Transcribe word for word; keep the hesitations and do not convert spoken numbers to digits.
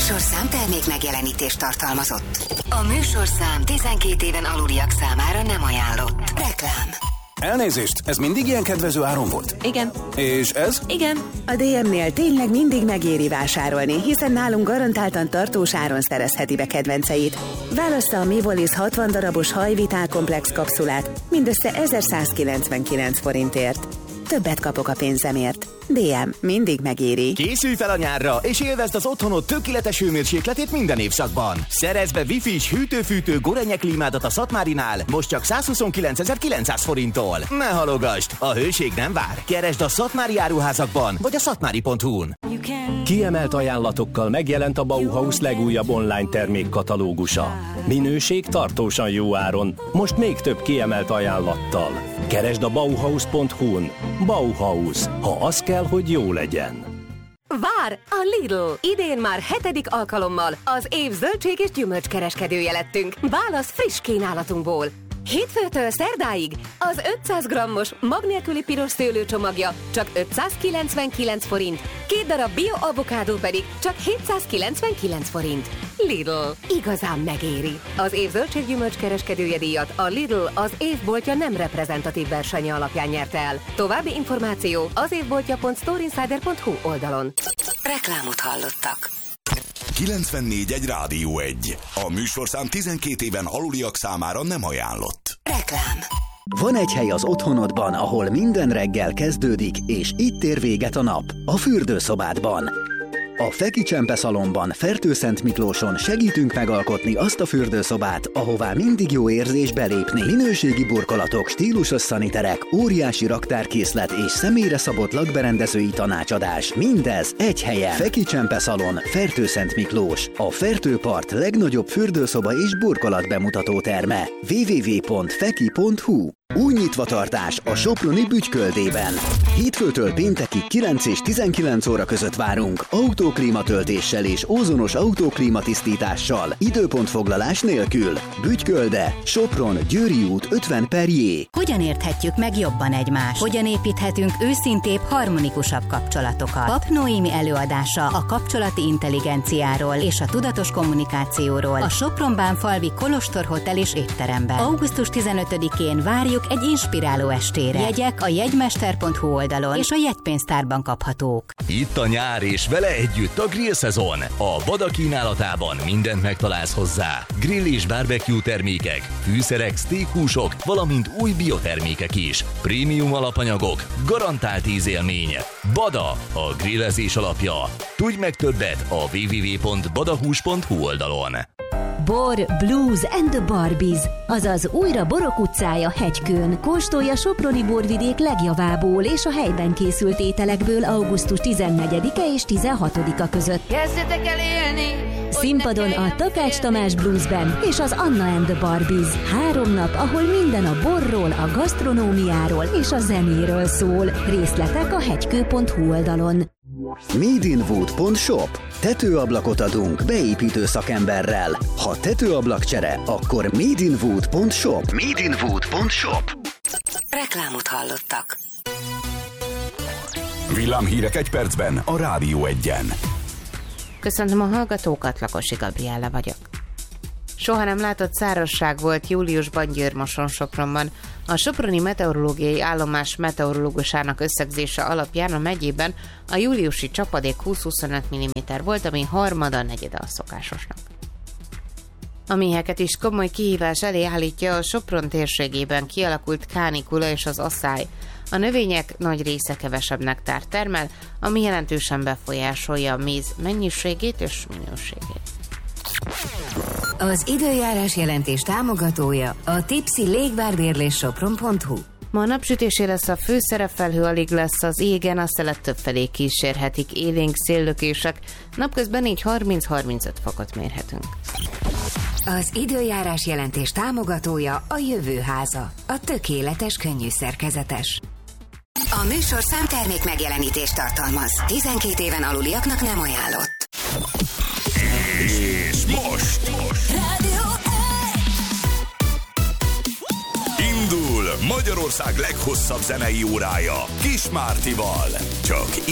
műsorszám termék megjelenítést tartalmazott. A műsorszám tizenkét éven aluliak számára nem ajánlott. Reklám. Elnézést, ez mindig ilyen kedvező áron volt? Igen. És ez? Igen. A dé em-nél tényleg mindig megéri vásárolni, hiszen nálunk garantáltan tartós áron szerezheti be kedvenceit. Válassza a Mivolis hatvan darabos hajvitálkomplex kapszulát mindössze ezerszázkilencvenkilenc forintért. Többet kapok a pénzemért. dé em mindig megéri. Készülj fel a nyárra, és élvezd az otthonod tökéletes hőmérsékletét minden évszakban. Szerezz be Wi-Fi-s hűtő-fűtő Gorenje klímádat a Szatmárinál, most csak százhuszonkilencezer-kilencszáz forinttól. Ne halogasd, a hőség nem vár. Keresd a Szatmári áruházakban, vagy a szatmári pont hu-n. Kiemelt ajánlatokkal megjelent a Bauhaus legújabb online termékkatalógusa. Minőség tartósan jó áron, most még több kiemelt ajánlattal. Keresd a bauhaus pont hu-n. Bauhaus, ha az kell, hogy jó legyen. Vár! A Lidl! Idén már hetedik alkalommal az év zöldség és gyümölcskereskedője lettünk. Válasz friss kínálatunkból. Hétfőtől szerdáig az ötszáz grammos mag nélküli piros szőlőcsomagja csak ötszázkilencvenkilenc forint, két darab bio avokádó pedig csak hétszázkilencvenkilenc forint. Lidl. Igazán megéri. Az év zöldséggyümölcs kereskedője díjat a Lidl az évboltja nem reprezentatív versenye alapján nyerte el. További információ az évboltja pont storeinsider pont hu oldalon. Reklámot hallottak. kilencvennégy egy Rádió egy. A műsorszám tizenkét éven aluliak számára nem ajánlott. Reklám. Van egy hely az otthonodban, ahol minden reggel kezdődik, és itt ér véget a nap. A fürdőszobádban. A Feki Csempe Szalonban, Fertőszent Miklóson segítünk megalkotni azt a fürdőszobát, ahová mindig jó érzés belépni. Minőségi burkolatok, stílusos szaniterek, óriási raktárkészlet és személyre szabott lakberendezői tanácsadás. Mindez egy helyen. Feki Csempe Szalon, Fertőszent Miklós. A Fertőpart legnagyobb fürdőszoba és burkolat bemutató terme. double-u double-u double-u pont feki pont hu. Új nyitvatartás a soproni Bütyköldében. Hétfőtől péntekig kilenc és tizenkilenc óra között várunk. Autóklímatöltéssel és ózonos autóklímatisztítással. Időpontfoglalás nélkül. Bütykölde, Sopron, Győri út ötven per J. Hogyan érthetjük meg jobban egymást? Hogyan építhetünk őszintébb, harmonikusabb kapcsolatokat? Pap Noémi előadása a kapcsolati intelligenciáról és a tudatos kommunikációról a Sopron-Bánfalvi Kolostor Hotel és étteremben. augusztus tizenötödikén várjuk egy inspiráló estére. Jegyek a jegymester pont hu oldalon és a jegypénztárban kaphatók. Itt a nyár és vele együtt a grill szezon. A Bada kínálatában mindent megtalálsz hozzá. Grill és barbecue termékek, fűszerek, steakhúsok, valamint új biotermékek is. Prémium alapanyagok, garantált ízélmény. Bada, a grillezés alapja. Tudj meg többet a double-u double-u double-u pont badahús pont hu oldalon. Bor, Blues and the Barbies, azaz újra Borok utcája Hegykőn. Kóstolja soproni borvidék legjavából és a helyben készült ételekből augusztus tizennegyedike és tizenhatodika között. Kezdjetek el élni! Színpadon a Takács Tamás Blues Band és az Anna and the Barbies. Három nap, ahol minden a borról, a gasztronómiáról és a zenéről szól. Részletek a hegykő pont hu oldalon. made in wood pont shop. Tetőablakot adunk beépítő szakemberrel. Ha tetőablakcsere, akkor made in wood pont shop. made in wood pont shop. Reklámot hallottak. Villámhírek egy percben a Rádió egyen. Köszöntöm a hallgatókat, Lakosi Gabriella vagyok. Soha nem látott szárazság volt júliusban Győr-Moson-Sopronban. A Soproni Meteorológiai Állomás meteorológusának összegzése alapján a megyében a júliusi csapadék húsz-huszonöt milliméter volt, ami harmada negyede a szokásosnak. A méheket is komoly kihívás elé állítja a Sopron térségében kialakult kánikula és az asszály. A növények nagy része kevesebb nektár termel, ami jelentősen befolyásolja a méz mennyiségét és minőségét. Az időjárás jelentés támogatója a Tipsy légvárbérlés sopron pont hu. Ma a napsütésé lesz a főszerepfelhő, alig lesz az égen, a szelet többfelé kísérhetik élénk széllökések, napközben így harminc-harmincöt fokot mérhetünk. Az időjárás jelentés támogatója a Jövőháza, a tökéletes könnyű szerkezetes. A műsorszám termék megjelenítést tartalmaz. tizenkét éven aluliaknak nem ajánlott. És most, most. Rádió Indul Magyarország leghosszabb zenei órája Kis Mártival. Csak